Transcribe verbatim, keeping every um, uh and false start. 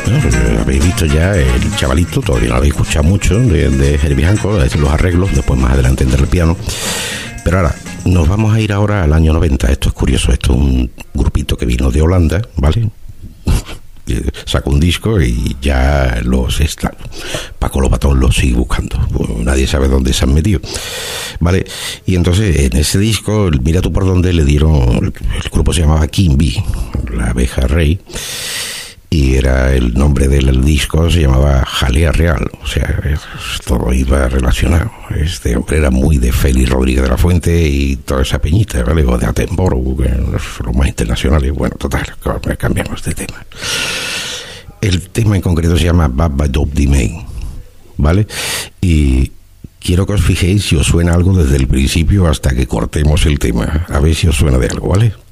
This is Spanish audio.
¿no? Habéis visto ya el chavalito, todavía no lo habéis escuchado mucho, de, de Herbie Hancock, es decir, los arreglos, después más adelante entra el piano. Pero ahora, nos vamos a ir ahora al año noventa. Esto es curioso, esto es un grupito que vino de Holanda, ¿vale? Sacó un disco y ya los está, Paco Lobatón los sigue buscando, pues nadie sabe dónde se han metido, vale. Y entonces en ese disco, mira tú por dónde, le dieron, el grupo se llamaba King Bee, la abeja rey, y era el nombre del disco, se llamaba Jalea Real, o sea, todo iba relacionado. Este hombre era muy de Félix Rodríguez de la Fuente y toda esa peñita, ¿vale? O de Attenborough, que son los más internacionales. Bueno, total, cambiamos de tema. El tema en concreto se llama Bad by Dope D Main, ¿vale? Y quiero que os fijéis si os suena algo desde el principio hasta que cortemos el tema, a ver si os suena de algo, ¿vale?